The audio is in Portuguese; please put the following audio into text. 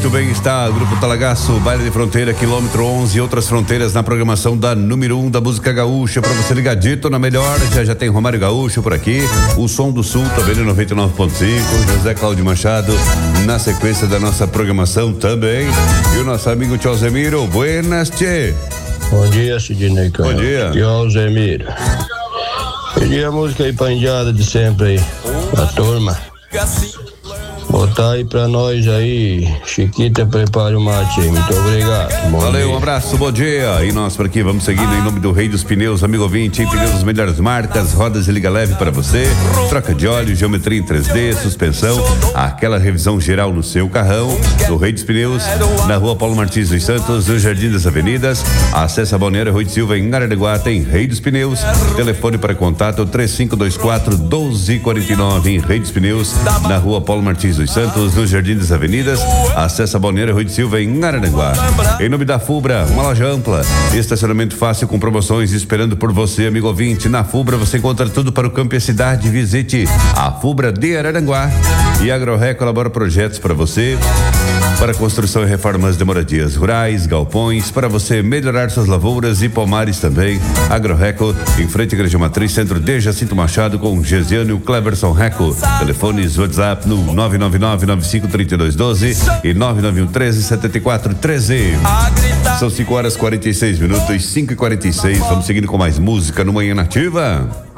bem está Grupo Talagaço, Baile de Fronteira, quilômetro 11 e outras fronteiras na programação da número 1 da música gaúcha, pra você ligadito na melhor. Já tem Romário Gaúcho por aqui, o Som do Sul também no 99.5, José Cláudio Machado na sequência da nossa programação também, e o nosso amigo Tio Zemiro. Buenas, tchê. Bom dia, Sidney Canhão. Bom dia. Tio Zemiro. Pedi a música aí pra indiada de sempre aí, pra turma. Botar aí pra nós aí, Chiquita, prepare o mate aí, muito obrigado. Valeu, um abraço, bom dia. E nós por aqui vamos seguindo em nome do Rei dos Pneus, amigo ouvinte, pneus das melhores marcas, rodas e liga leve para você, troca de óleo, geometria em 3D, suspensão, aquela revisão geral no seu carrão, do Rei dos Pneus, na rua Paulo Martins dos Santos, no Jardim das Avenidas. Acesse a Balneário Rui de Silva em Araranguá, tem Rei dos Pneus, telefone para contato 3524-1249 em Rei dos Pneus, na rua Paulo Martins dos Santos, no Jardim das Avenidas. Acesse a Balneário Rui de Silva em Araranguá. Em nome da Fubra, uma loja ampla, estacionamento fácil com promoções esperando por você, amigo ouvinte. Na Fubra você encontra tudo para o campo e a cidade. Visite a Fubra de Araranguá. E a AgroRec colabora projetos para você, para construção e reformas de moradias rurais, galpões, para você melhorar suas lavouras e pomares também. AgroReco, em frente à Igreja Matriz, centro de Jacinto Machado, com Gesiano Cleverson Reco. Telefones WhatsApp no 999-953212 e 991-13-7413. São 5 horas 46 minutos, 5:46. Vamos seguindo com mais música no Manhã Nativa.